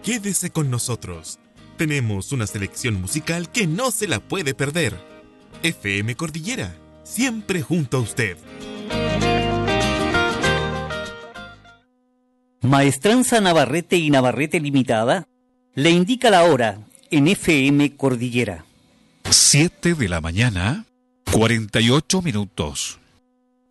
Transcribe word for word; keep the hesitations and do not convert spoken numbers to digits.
Quédese con nosotros. Tenemos una selección musical que no se la puede perder. F M Cordillera, siempre junto a usted. Maestranza Navarrete y Navarrete Limitada le indica la hora en F M Cordillera. siete de la mañana, cuarenta y ocho minutos.